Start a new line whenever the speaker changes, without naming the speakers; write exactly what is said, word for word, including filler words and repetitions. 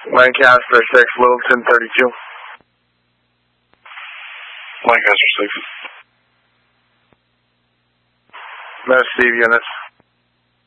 Lancaster six, Littleton thirty-two.
Lancaster six.
No Steve units.